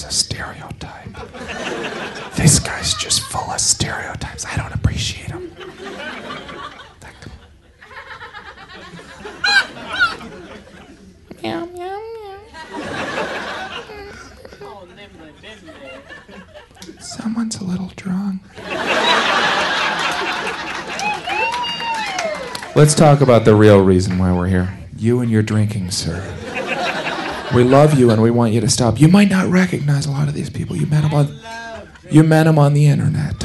a stereotype. This guy's just full of stereotypes. I don't appreciate him. Meow, meow, meow. Someone's a little drunk. Let's talk about the real reason why we're here. You and your drinking, sir. We love you and we want you to stop. You might not recognize a lot of these people. You met them on the internet.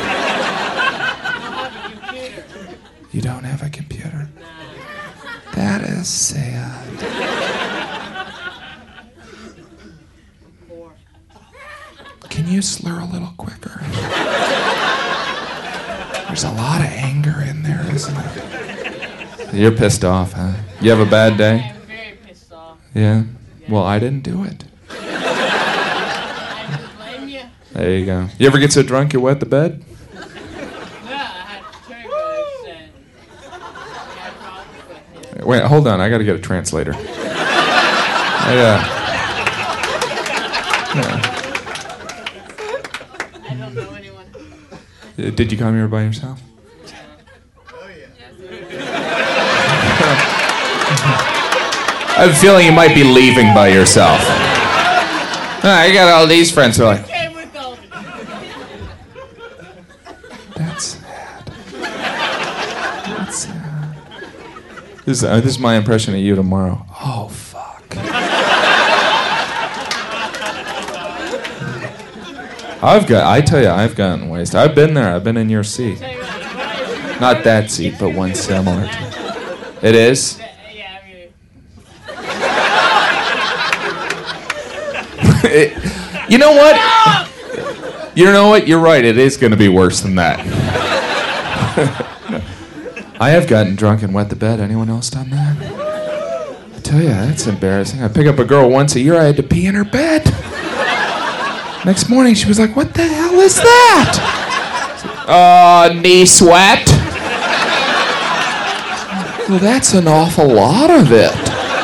You don't have a computer. That is sad. Can you slur a little quicker? There's a lot of anger in there, isn't it? You're pissed off, huh? You have a bad day? I'm very pissed off. Yeah? Well, I didn't do it. I don't blame you. There you go. You ever get so drunk you wet the bed? No, I had turbos and I had problems with it. Wait, hold on. I gotta get a translator. Yeah. I don't know anyone. Did you come here by yourself? I have a feeling you might be leaving by yourself. I got all these friends who are like, Okay, we're going. that's sad. That's sad. This is my impression of you tomorrow. Oh, fuck. I've gotten wasted. I've been there. I've been in your seat. Not that seat, but one similar to it. It is? Yeah, I mean, You know what? You know what? You're right. It is going to be worse than that. I have gotten drunk and wet the bed. Anyone else done that? I tell you, that's embarrassing. I pick up a girl once a year. I had to pee in her bed. Next morning, she was like, "What the hell is that?" Knee sweat. Well, that's an awful lot of it.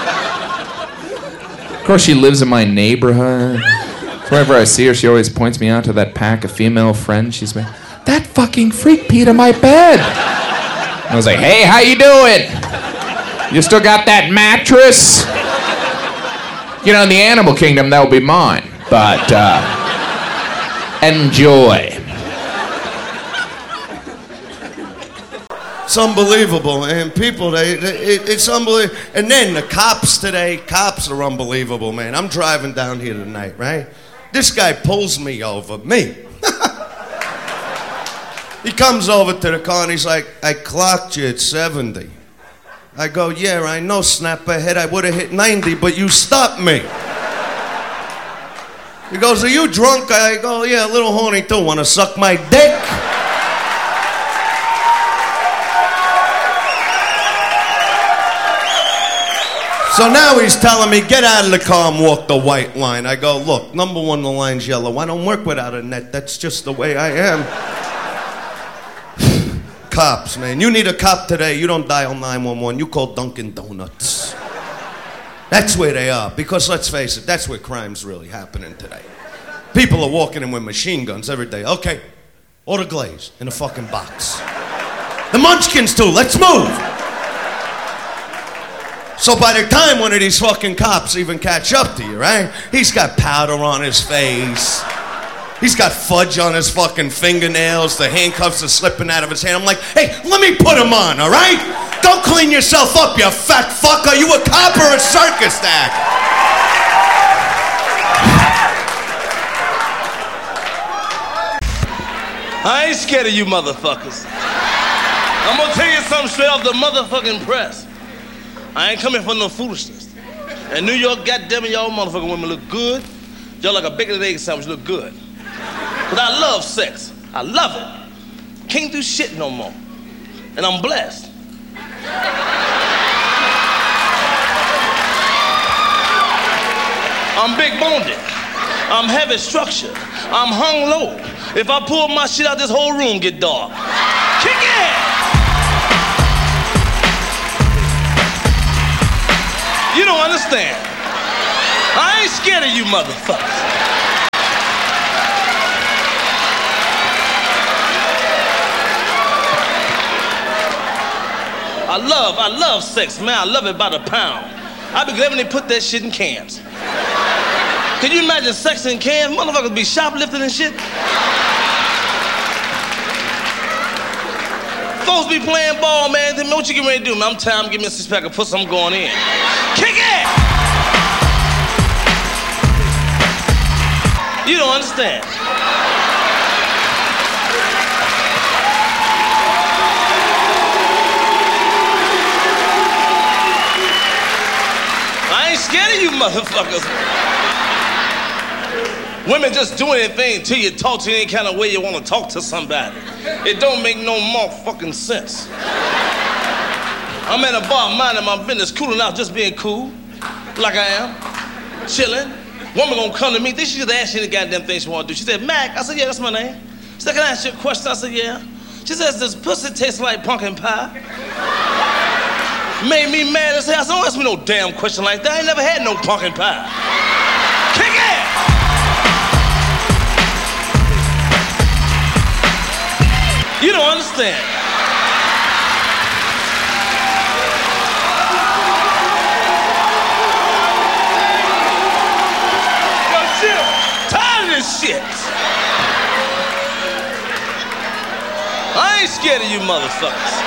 Of course, she lives in my neighborhood. So whenever I see her, she always points me out to that pack of female friends she's been. That fucking freak peed in my bed. I was like, "Hey, how you doing? You still got that mattress?" You know, in the animal kingdom, that would be mine. But, enjoy. It's unbelievable, man. People, it's unbelievable. And then the cops today, cops are unbelievable, man. I'm driving down here tonight, right? This guy pulls me over, me. He comes over to the car and he's like, "I clocked you at 70. I go, "Yeah, I know, snap ahead. I would have hit 90, but you stopped me." He goes, "Are you drunk?" I go, "Yeah, a little horny too. Want to suck my dick?" So now he's telling me, "Get out of the car and walk the white line." I go, "Look, number one, the line's yellow. I don't work without a net. That's just the way I am." Cops, man. You need a cop today. You don't dial 911. You call Dunkin' Donuts. That's where they are. Because let's face it, that's where crime's really happening today. People are walking in with machine guns every day. Okay, order glaze in a fucking box. The Munchkins too. Let's move. So by the time one of these fucking cops even catch up to you, right? He's got powder on his face. He's got fudge on his fucking fingernails. The handcuffs are slipping out of his hand. I'm like, "Hey, let me put him on, all right? Don't clean yourself up, you fat fuck. Are you a cop or a circus act?" I ain't scared of you motherfuckers. I'm gonna tell you something straight off the motherfucking press. I ain't coming for no foolishness. In New York, goddammit, y'all motherfucking women look good. Y'all like a bacon and egg sandwich look good. But I love sex. I love it. Can't do shit no more. And I'm blessed. I'm big boned. I'm heavy structured. I'm hung low. If I pull my shit out, this whole room get dark. Kick it! You don't understand. I ain't scared of you motherfuckers. I love sex, man. I love it by the pound. I be glad when they put that shit in cans. Can you imagine sex in cans? Motherfuckers be shoplifting and shit. Folks be playing ball, man. Then what you getting ready to do, man? I'm tired. I'm giving me a six-pack of pussy. I'm going in. Kick it! You don't understand. I ain't scared of you motherfuckers. Women just do anything till you talk to any kind of way you want to talk to somebody. It don't make no motherfucking sense. I'm at a bar minding my business, cooling out, just being cool, like I am, chilling. Woman gonna come to me, think she just ask you any goddamn thing she wanna do. She said, Mac. I said, yeah, that's my name. She said, can I ask you a question? I said, yeah. She says, does pussy taste like pumpkin pie? Made me mad as hell. I said, don't ask me no damn question like that. I ain't never had no pumpkin pie. Kick it! You don't understand. Yo, chill. Tired of this shit. I ain't scared of you motherfuckers.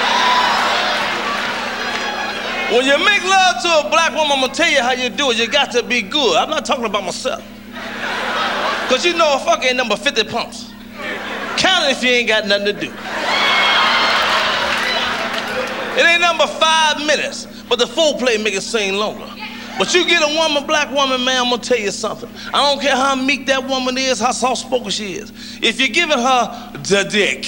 When you make love to a black woman, I'm gonna tell you how you do it. You got to be good. I'm not talking about myself. Cause you know a fuck ain't number 50 pumps. Count it if you ain't got nothing to do. It ain't number 5 minutes, but the foreplay make it seem longer. But you get a woman, black woman, man, I'm gonna tell you something. I don't care how meek that woman is, how soft-spoken she is. If you're giving her the dick,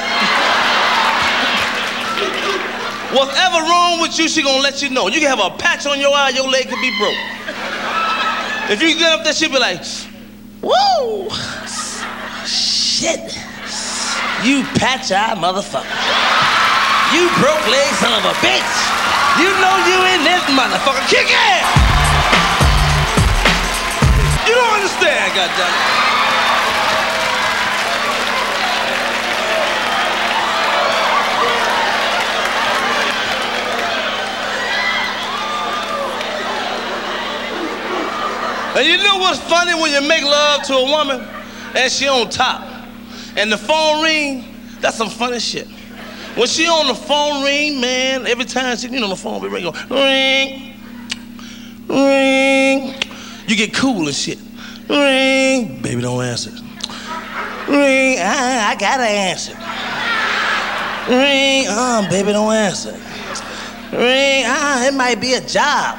whatever wrong with you, she gonna let you know. You can have a patch on your eye, your leg could be broke. If you get up there, she'll be like, whoa, shit. You patch-eye motherfucker. You broke leg son of a bitch. You know you in this motherfucker. Kick it! You don't understand, goddammit. And you know what's funny when you make love to a woman and she on top and the phone ring? That's some funny shit. When she on the phone ring, man, every time she, the phone be ring, go ring, ring. You get cool and shit. Ring, baby, don't answer. Ring, I gotta answer. Ring, baby, don't answer. Ring, it might be a job.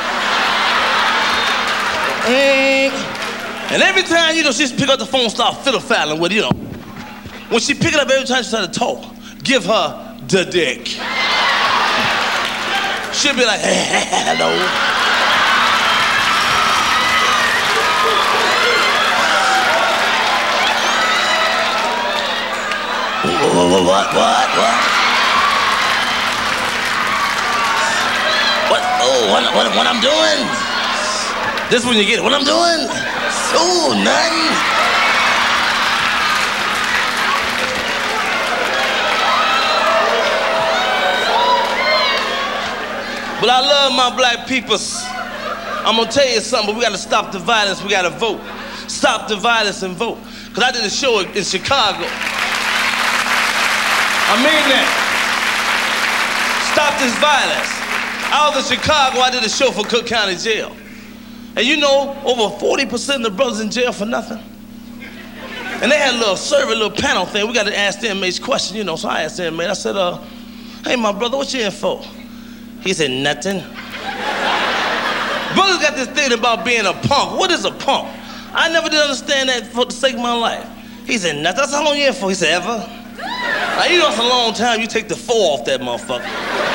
Ring. And every time, she pick up the phone, start fiddle-faddling with, When she pick it up every time she start to talk, give her the dick. She'll be like, hello. What? What? Oh, what I'm doing? This when you get it. What I'm doing? Oh, nothing. But I love my black peoples. I'm gonna tell you something, but we gotta stop the violence, we gotta vote. Stop the violence and vote. Cause I did a show in Chicago. I mean that. Stop this violence. I was in Chicago, I did a show for Cook County Jail. And over 40% of the brothers in jail for nothing. And they had a little survey, a little panel thing. We got to ask the inmates questions, So I asked the inmate, I said, hey, my brother, what you in for? He said, nothing. Brothers got this thing about being a punk. What is a punk? I never did understand that for the sake of my life. He said, nothing. That's how long you in for? He said, ever? Now, it's a long time. You take the 4 off that motherfucker.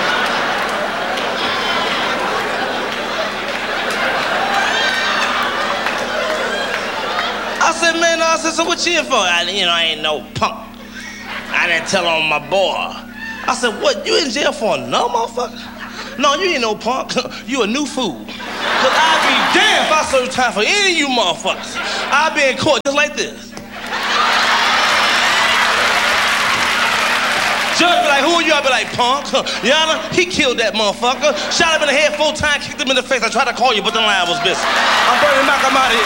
I said, man, so what you in for? I ain't no punk. I didn't tell on my boy. I said, what, you in jail for no motherfucker? No, you ain't no punk. You a new fool. Cause I'd be damned if I serve time for any of you motherfuckers. I'd be in court just like this. Judge be like, who are you? I be like, punk. Your Honor, he killed that motherfucker. Shot him in the head 4 times, kicked him in the face. I tried to call you, but the line was busy. I'm Bernie Mac, I'm out of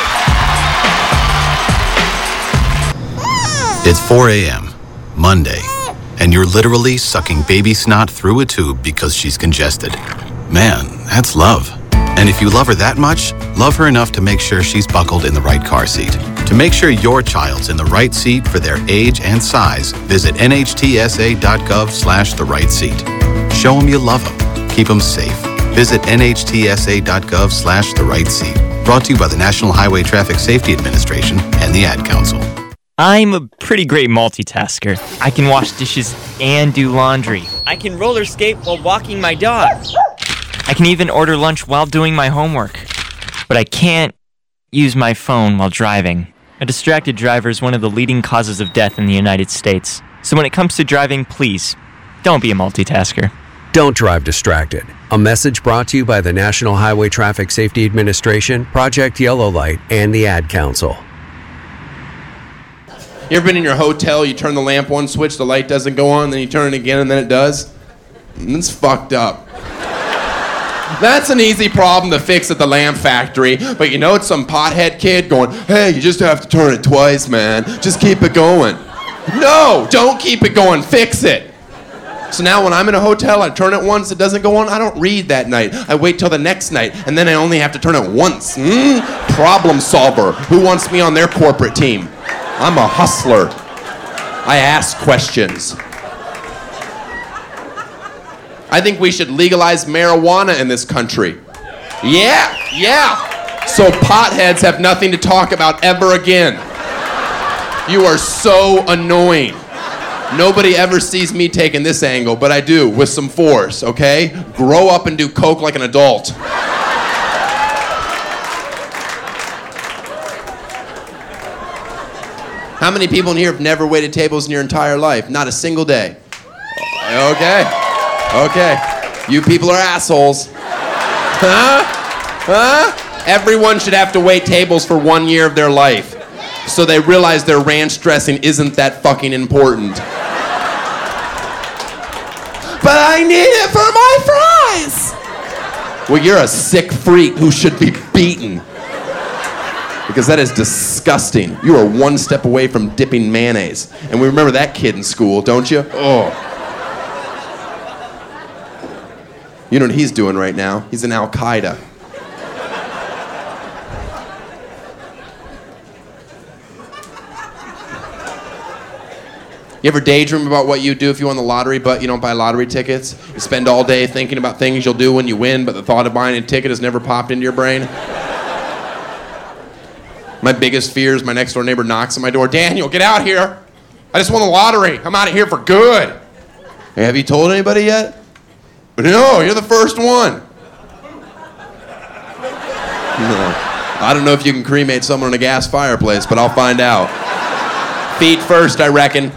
here. It's 4 a.m., Monday, and you're literally sucking baby snot through a tube because she's congested. Man, that's love. And if you love her that much, love her enough to make sure she's buckled in the right car seat. To make sure your child's in the right seat for their age and size, visit nhtsa.gov/the right seat. Show them you love them. Keep them safe. Visit nhtsa.gov/the right seat. Brought to you by the National Highway Traffic Safety Administration and the Ad Council. I'm a pretty great multitasker. I can wash dishes and do laundry. I can roller skate while walking my dog. I can even order lunch while doing my homework. But I can't use my phone while driving. A distracted driver is one of the leading causes of death in the United States. So when it comes to driving, please, don't be a multitasker. Don't drive distracted. A message brought to you by the National Highway Traffic Safety Administration, Project Yellow Light, and the Ad Council. You ever been in your hotel, you turn the lamp one switch, the light doesn't go on, then you turn it again and then it does? It's fucked up. That's an easy problem to fix at the lamp factory, but you know it's some pothead kid going, hey, you just have to turn it twice, man. Just keep it going. No, don't keep it going, fix it. So now when I'm in a hotel, I turn it once, it doesn't go on, I don't read that night. I wait till the next night, and then I only have to turn it once. Problem solver. Who wants me on their corporate team? I'm a hustler. I ask questions. I think we should legalize marijuana in this country. Yeah. So potheads have nothing to talk about ever again. You are so annoying. Nobody ever sees me taking this angle, but I do, with some force, okay? Grow up and do coke like an adult. How many people in here have never waited tables in your entire life? Not a single day. Okay. You people are assholes. Huh? Everyone should have to wait tables for 1 year of their life, so they realize their ranch dressing isn't that fucking important. But I need it for my fries! Well, you're a sick freak who should be beaten. Because that is disgusting. You are one step away from dipping mayonnaise. And we remember that kid in school, don't you? Oh. You know what he's doing right now? He's in Al-Qaeda. You ever daydream about what you'd do if you won the lottery, but you don't buy lottery tickets? You spend all day thinking about things you'll do when you win, but the thought of buying a ticket has never popped into your brain? My biggest fear is my next door neighbor knocks on my door. Daniel, get out here. I just won the lottery. I'm out of here for good. Hey, have you told anybody yet? No, you're the first one. No. I don't know if you can cremate someone in a gas fireplace, but I'll find out. Feet first, I reckon.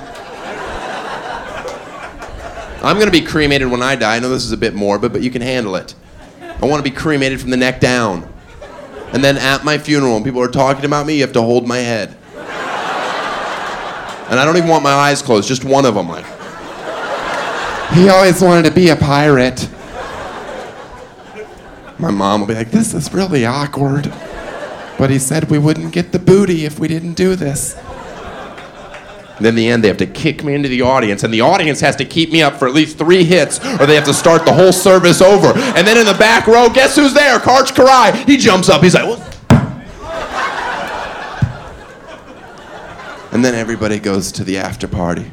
I'm going to be cremated when I die. I know this is a bit morbid, but you can handle it. I want to be cremated from the neck down. And then at my funeral, when people are talking about me, you have to hold my head. And I don't even want my eyes closed, just one of them. Like, he always wanted to be a pirate. My mom will be like, this is really awkward. But he said we wouldn't get the booty if we didn't do this. And then in the end, they have to kick me into the audience, and the audience has to keep me up for at least 3 hits, or they have to start the whole service over. And then in the back row, guess who's there? Karch Karai. He jumps up. He's like, what? And then everybody goes to the after party.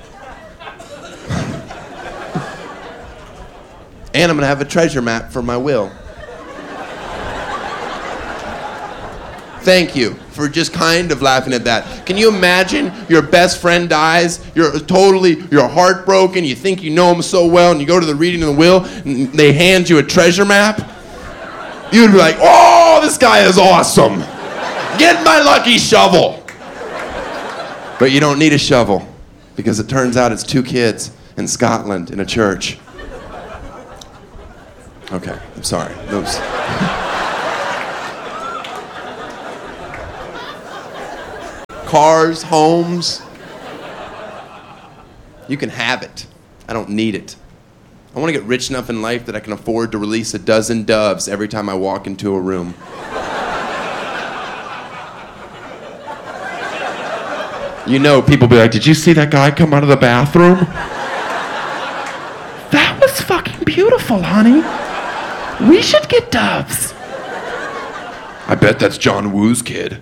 And I'm going to have a treasure map for my will. Thank you for just kind of laughing at that. Can you imagine your best friend dies, you're heartbroken, you think you know him so well, and you go to the reading of the will, and they hand you a treasure map? You'd be like, oh, this guy is awesome. Get my lucky shovel. But you don't need a shovel, because it turns out it's 2 kids in Scotland in a church. Okay, I'm sorry. Oops. Cars, homes. You can have it. I don't need it. I want to get rich enough in life that I can afford to release a dozen doves every time I walk into a room. You know, people be like, did you see that guy come out of the bathroom? That was fucking beautiful, honey. We should get doves. I bet that's John Woo's kid.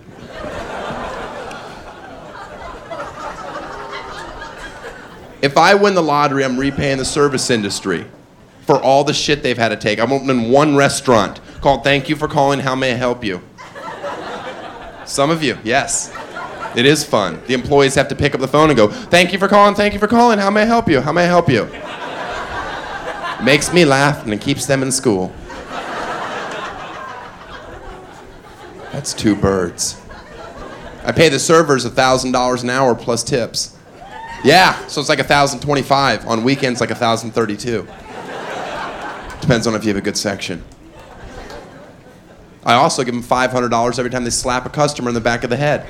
If I win the lottery, I'm repaying the service industry for all the shit they've had to take. I'm opening one restaurant called Thank You for Calling, How May I Help You? Some of you, yes. It is fun. The employees have to pick up the phone and go, thank you for calling, how may I help you? How may I help you? It makes me laugh and it keeps them in school. That's 2 birds. I pay the servers $1,000 an hour plus tips. Yeah, so it's like $1,025. On weekends, like $1,032. Depends on if you have a good section. I also give them $500 every time they slap a customer in the back of the head.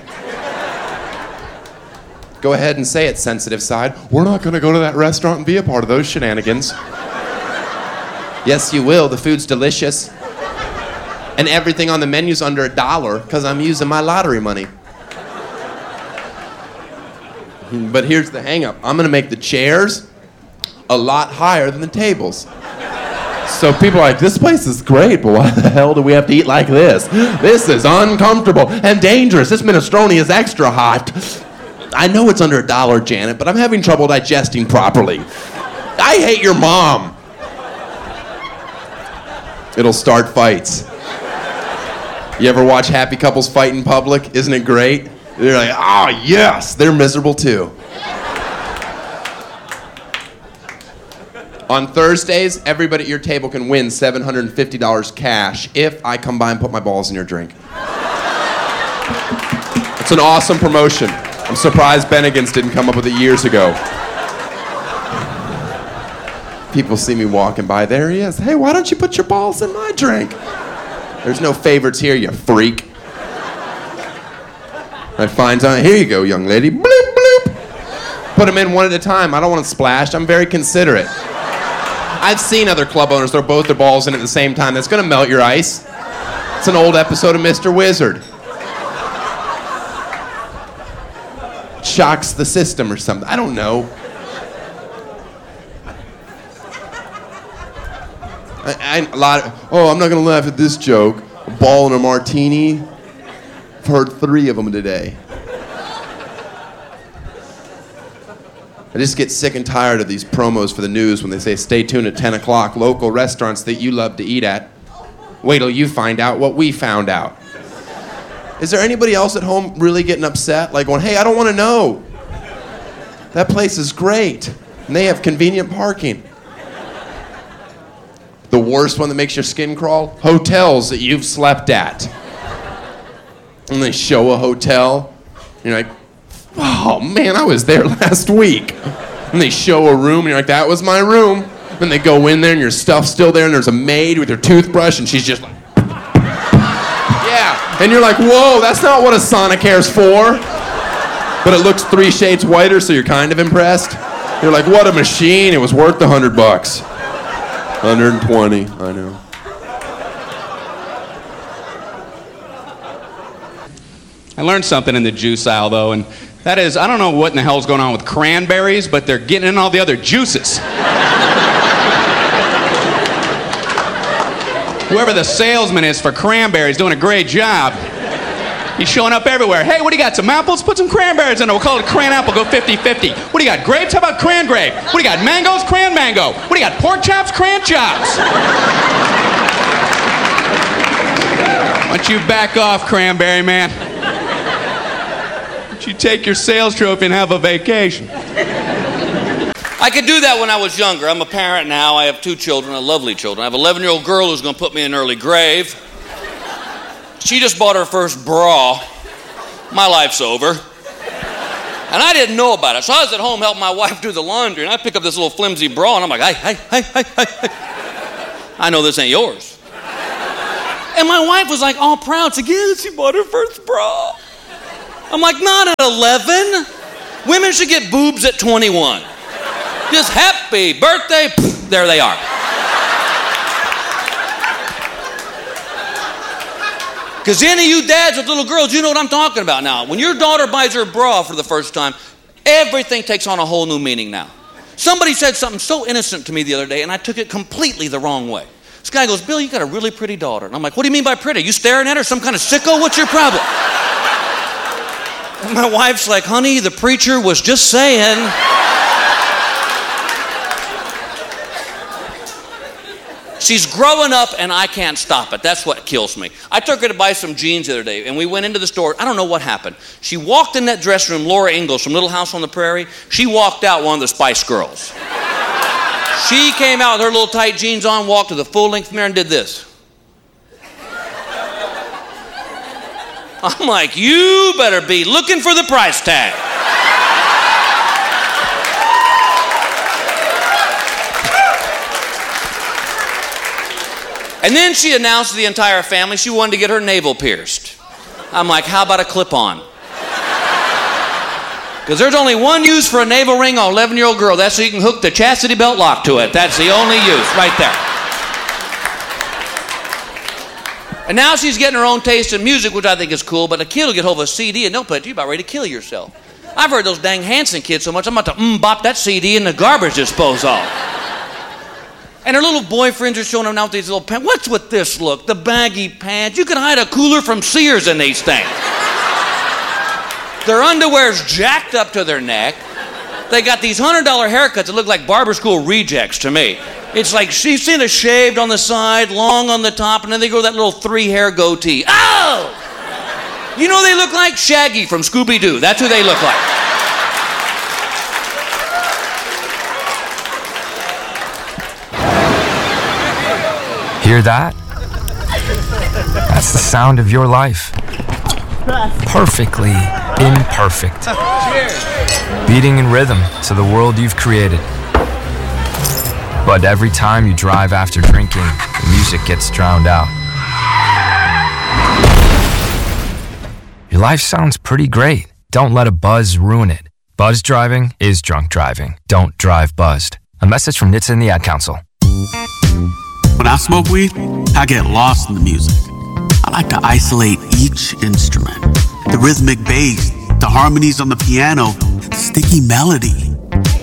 Go ahead and say it, sensitive side. We're not gonna go to that restaurant and be a part of those shenanigans. Yes, you will. The food's delicious. And everything on the menu's under $1 because I'm using my lottery money. But here's the hang-up. I'm gonna make the chairs a lot higher than the tables. So people are like, this place is great, but why the hell do we have to eat like this? This is uncomfortable and dangerous. This minestrone is extra hot. I know it's under $1, Janet, but I'm having trouble digesting properly. I hate your mom. It'll start fights. You ever watch happy couples fight in public? Isn't it great? They're like, oh yes, they're miserable too. On Thursdays, everybody at your table can win $750 cash if I come by and put my balls in your drink. It's an awesome promotion. I'm surprised Bennigan's didn't come up with it years ago. People see me walking by, there he is. Hey, why don't you put your balls in my drink? There's no favorites here, you freak. I find out, here you go, young lady. Bloop, bloop. Put them in one at a time. I don't want to splash. I'm very considerate. I've seen other club owners throw both their balls in at the same time. That's going to melt your ice. It's an old episode of Mr. Wizard. Shocks the system or something. I don't know. I'm not going to laugh at this joke. A ball and a martini. I've heard 3 of them today. I just get sick and tired of these promos for the news when they say, stay tuned at 10 o'clock, local restaurants that you love to eat at. Wait till you find out what we found out. Is there anybody else at home really getting upset? Like going, hey, I don't want to know. That place is great. And they have convenient parking. The worst one that makes your skin crawl? Hotels that you've slept at. And they show a hotel. And you're like, oh man, I was there last week. And they show a room, and you're like, that was my room. And they go in there, and your stuff's still there, and there's a maid with her toothbrush, and she's just like, yeah. And you're like, whoa, that's not what a Sonicare's for. But it looks 3 shades whiter, so you're kind of impressed. You're like, what a machine. It was worth the $100. 120, I know. I learned something in the juice aisle, though, and that is, I don't know what in the hell's going on with cranberries, but they're getting in all the other juices. Whoever the salesman is for cranberries doing a great job. He's showing up everywhere. Hey, what do you got? Some apples? Put some cranberries in it. We'll call it a cran apple. Go 50-50. What do you got? Grapes? How about cran grape? What do you got? Mangoes? Cran mango. What do you got? Pork chops? Cran chops. Why don't you back off, cranberry man? Why don't you take your sales trophy and have a vacation? I could do that when I was younger. I'm a parent now. I have 2 children, lovely children. I have an 11-year-old girl who's going to put me in an early grave. She just bought her first bra. My life's over. And I didn't know about it. So I was at home helping my wife do the laundry, and I pick up this little flimsy bra, and I'm like, hey. I know this ain't yours. And my wife was like all proud. She's like, yeah, she bought her first bra. I'm like, not at 11. Women should get boobs at 21. Just happy birthday. Pfft, there they are. Because any of you dads with little girls, you know what I'm talking about now. When your daughter buys her bra for the first time, everything takes on a whole new meaning now. Somebody said something so innocent to me the other day, and I took it completely the wrong way. This guy goes, Bill, you got a really pretty daughter. And I'm like, what do you mean by pretty? You staring at her? Some kind of sicko? What's your problem? And my wife's like, honey, the preacher was just saying. She's growing up, and I can't stop it. That's what kills me. I took her to buy some jeans the other day, and we went into the store. I don't know what happened. She walked in that dressing room, Laura Ingalls from Little House on the Prairie. She walked out one of the Spice Girls. She came out with her little tight jeans on, walked to the full-length mirror and did this. I'm like, you better be looking for the price tag. And then she announced to the entire family she wanted to get her navel pierced. I'm like, how about a clip-on? Because there's only one use for a navel ring on an 11-year-old girl. That's so you can hook the chastity belt lock to it. That's the only use right there. And now she's getting her own taste in music, which I think is cool, but a kid will get hold of a CD and they'll play it. You're about ready to kill yourself. I've heard those dang Hanson kids so much, I'm about to bop that CD in the garbage disposal. And her little boyfriends are showing them now with these little pants. What's with this look? The baggy pants. You could hide a cooler from Sears in these things. Their underwear's jacked up to their neck. They got these $100 haircuts that look like barber school rejects to me. It's like she's seen a shaved on the side, long on the top, and then they go that little 3-hair goatee. Oh! You know what they look like? Shaggy from Scooby-Doo. That's who they look like. Hear that? That's the sound of your life. Perfectly imperfect. Beating in rhythm to the world you've created. But every time you drive after drinking, the music gets drowned out. Your life sounds pretty great. Don't let a buzz ruin it. Buzz driving is drunk driving. Don't drive buzzed. A message from NHTSA and the Ad Council. When I smoke weed, I get lost in the music. I like to isolate each instrument. The rhythmic bass, the harmonies on the piano, the sticky melody.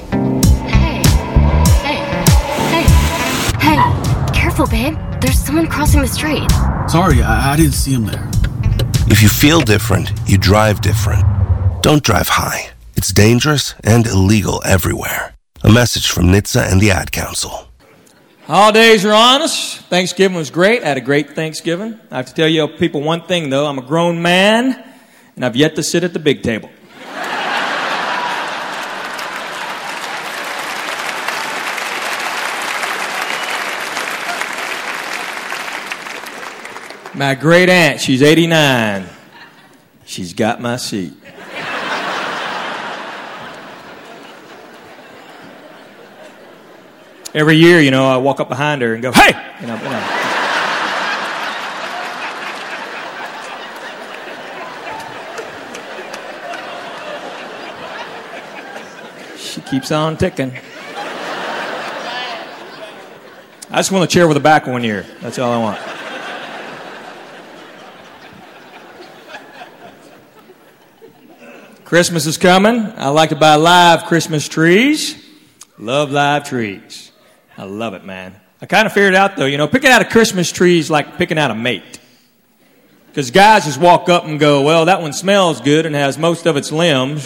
Hey, careful, babe. There's someone crossing the street. Sorry, I didn't see him there. If you feel different, you drive different. Don't drive high. It's dangerous and illegal everywhere. A message from NHTSA and the Ad Council. Holidays are on us. Thanksgiving was great. I had a great Thanksgiving. I have to tell you people one thing, though. I'm a grown man, and I've yet to sit at the big table. My great aunt, she's 89. She's got my seat. Every year, I walk up behind her and go, hey! She keeps on ticking. I just want a chair with a back one year. That's all I want. Christmas is coming. I like to buy live Christmas trees. Love live trees. I love it, man. I kind of figured out, though, picking out a Christmas tree is like picking out a mate. Because guys just walk up and go, well, that one smells good and has most of its limbs.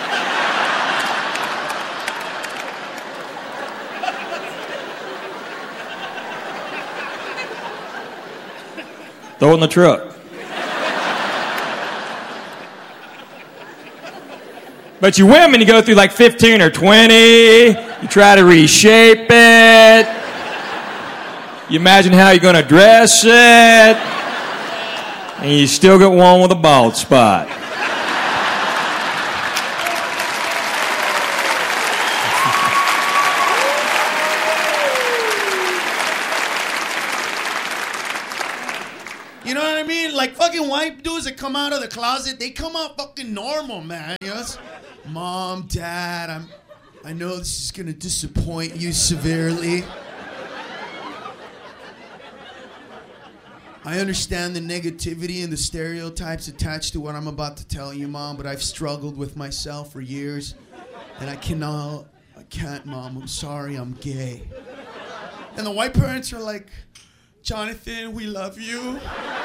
Throw it in the truck. But you women, you go through like 15 or 20. You try to reshape it. You imagine how you're going to dress it. And you still get one with a bald spot. You know what I mean? Like fucking white dudes that come out of the closet, they come out fucking normal, man. Mom, Dad, I know this is gonna disappoint you severely. I understand the negativity and the stereotypes attached to what I'm about to tell you, Mom, but I've struggled with myself for years, and I can't, Mom. I'm sorry, I'm gay. And the white parents are like, Jonathan, we love you.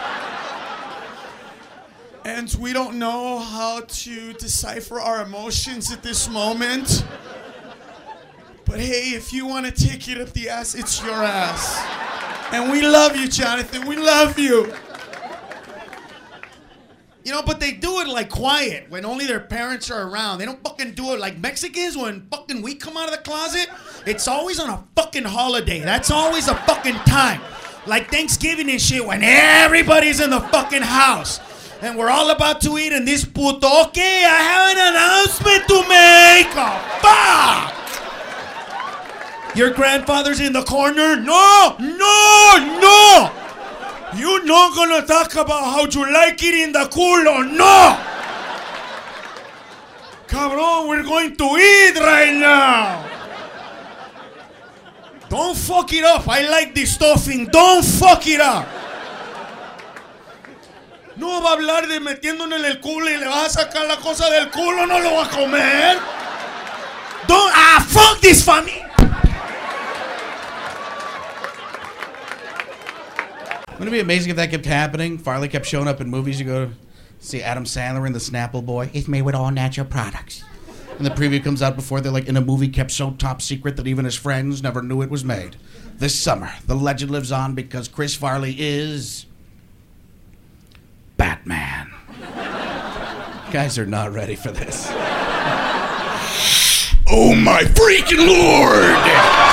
And we don't know how to decipher our emotions at this moment. But hey, if you want to take it up the ass, it's your ass. And we love you, Jonathan. We love you. You know, but they do it like quiet when only their parents are around. They don't fucking do it like Mexicans when fucking we come out of the closet. It's always on a fucking holiday. That's always a fucking time. Like Thanksgiving and shit when everybody's in the fucking house. And we're all about to eat and this puto, okay, I have an announcement to make. Oh, fuck! Your grandfather's in the corner? No! You're not gonna talk about how you like it in the culo, no! Cabrón, we're going to eat right now! Don't fuck it up, I like the stuffing, don't fuck it up! No va a hablar de metiéndole en el culo y le vas a sacar la cosa del culo, no lo va a comer! Fuck this family! Wouldn't it be amazing if that kept happening? Farley kept showing up in movies. You go to see Adam Sandler in The Snapple Boy. It's made with all natural products. And the preview comes out before they're like in a movie kept so top secret that even his friends never knew it was made. This summer, the legend lives on because Chris Farley is Batman. Guys are not ready for this. Oh my freaking Lord!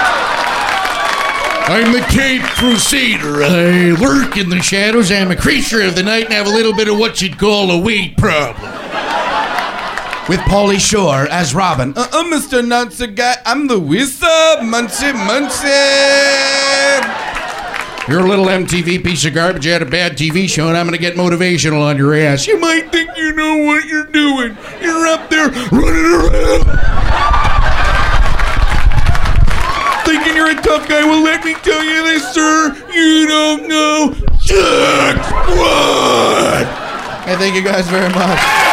I'm the Caped Crusader. I lurk in the shadows. I'm a creature of the night and have a little bit of what you'd call a weight problem. With Pauly Shore as Robin. Mr. Nutzer Guy. I'm the wizard. Muncie. You're a little MTV piece of garbage. You had a bad TV show and I'm going to get motivational on your ass. You might think you know what you're doing. You're up there running around. Thinking you're a tough guy. Well, let me tell you this, sir. You don't know jack squat. Hey, thank you guys very much.